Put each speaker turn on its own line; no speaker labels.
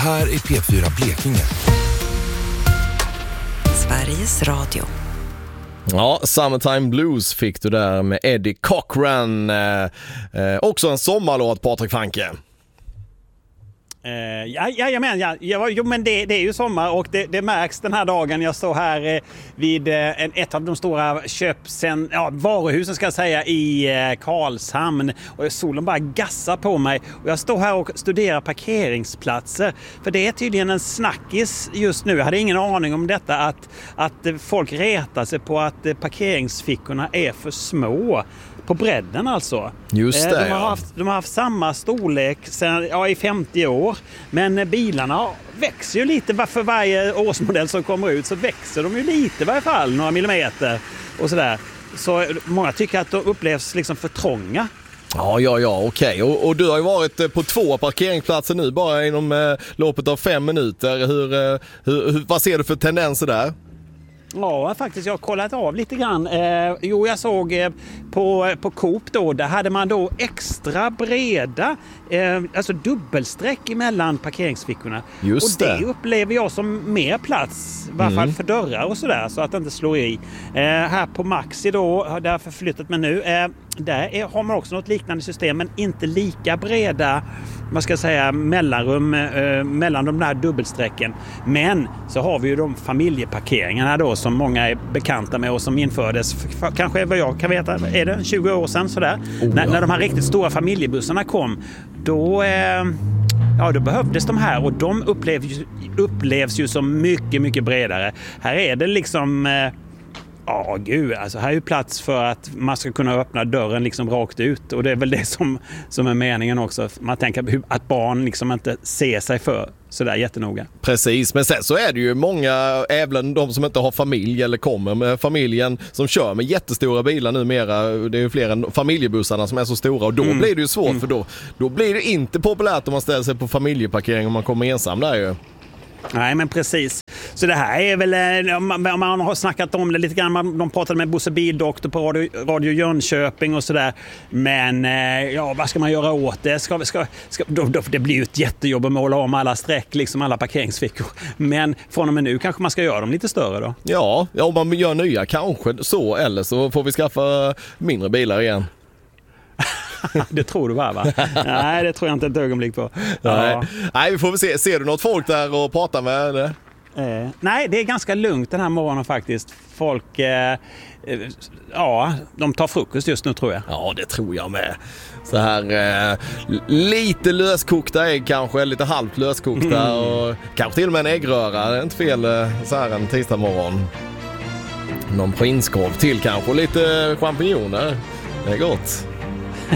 här är P4 Blekinge.
Sveriges Radio.
Ja, Summertime Blues fick du där med Eddie Cochran. Också en sommarlåt, Patrik Franke.
Men det är ju sommar och det märks den här dagen. Jag står här vid ett av de stora varuhusen ska jag säga i Karlshamn och solen bara gassar på mig och jag står här och studerar parkeringsplatser för det är tydligen en snackis just nu. Jag hade ingen aning om detta att folk retar sig på att parkeringsfickorna är för små. På bredden alltså.
Just det,
de har haft samma storlek sedan, i 50 år. Men bilarna växer ju lite för varje årsmodell som kommer ut. Så växer de ju lite i varje fall, några millimeter och sådär. Så många tycker att de upplevs liksom för trånga.
Ja, okej. Och du har ju varit på 2 parkeringsplatser nu bara inom loppet av 5 minuter. Vad ser du för tendenser där?
Ja, faktiskt. Jag har kollat av lite grann. Jag såg på Coop då, där hade man då extra breda, alltså dubbelsträck emellan parkeringsfickorna.
Just det.
Och det upplever jag som mer plats, i varje fall för dörrar och sådär, så att det inte slår i. Här på Maxi då, där jag förflyttat mig nu, där har man också något liknande system, men inte lika breda, vad ska jag säga, mellanrum mellan de där dubbelsträcken. Men så har vi ju de familjeparkeringarna då som många är bekanta med och som infördes kanske vad jag kan veta, är det 20 år sedan sådär. När de här riktigt stora familjebussarna kom, då behövdes de här och de upplevs ju som mycket, mycket bredare. Här är det liksom alltså här är ju plats för att man ska kunna öppna dörren liksom rakt ut och det är väl det som är meningen också. Man tänker att barn liksom inte ser sig för sådär jättenoga.
Precis, men sen så är det ju många, även de som inte har familj eller kommer med familjen, som kör med jättestora bilar numera. Det är ju fler än familjebussarna som är så stora och då blir det ju svårt för då blir det inte populärt om man ställer sig på familjeparkering om man kommer ensam där ju.
Nej, men precis. Så det här är väl, man har snackat om det lite grann, de pratade med Bosse Bildoktor på Radio Jönköping och sådär. Men vad ska man göra åt det? Det blir ju ett jättejobb att måla om alla streck, liksom alla parkeringsfickor. Men från och med nu kanske man ska göra dem lite större då? Ja,
om man gör nya kanske så, eller så får vi skaffa mindre bilar igen.
Det tror du va? Nej, det tror jag inte ett ögonblick på.
Nej, vi får väl se. Ser du något folk där och pratar med det?
Nej, det är ganska lugnt den här morgonen faktiskt. Folk, de tar frukost just nu tror jag.
Ja, det tror jag med. Så här lite löskokta ägg kanske, lite halvt löskokta och kanske till och med en äggröra. Det är inte fel så här en tisdag morgon. Någon prinskorv till kanske, lite champinjoner. Det är gott.